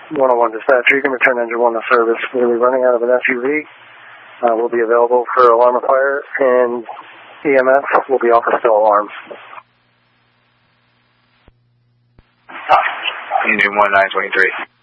101 dispatch, you can return engine 1 to service. We'll be running out of an SUV. We'll be available for alarm of fire, and EMS will be off of still alarms. Engine 1923.